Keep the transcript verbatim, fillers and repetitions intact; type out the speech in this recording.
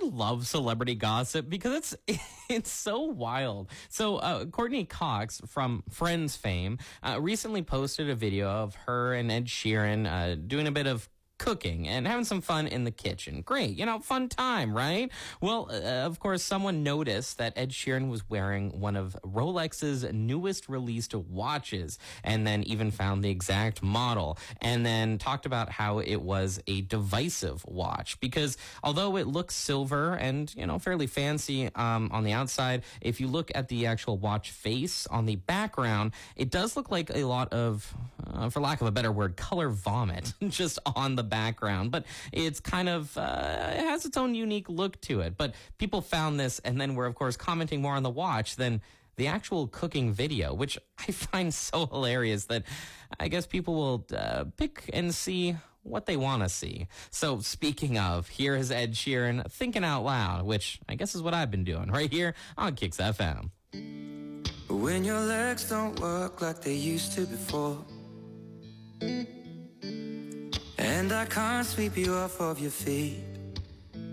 you love celebrity gossip? Because it's it's so wild. So uh, Courtney Cox from Friends fame uh, recently posted a video of her and Ed Sheeran uh, doing a bit of cooking and having some fun in the kitchen. Great, you know, fun time, right? Well, uh, of course, someone noticed that Ed Sheeran was wearing one of Rolex's newest released watches, and then even found the exact model, and then talked about how it was a divisive watch, because although it looks silver and, you know, fairly fancy um, on the outside, if you look at the actual watch face on the background, it does look like a lot of, uh, for lack of a better word, color vomit just on the background. But it's kind of uh, it has its own unique look to it. But people found this and then were, of course, commenting more on the watch than the actual cooking video, which I find so hilarious that I guess people will uh, pick and see what they want to see. So speaking of, here is Ed Sheeran thinking out loud, which I guess is what I've been doing right here on Kicks F M. When your legs don't work like they used to before, and I can't sweep you off of your feet,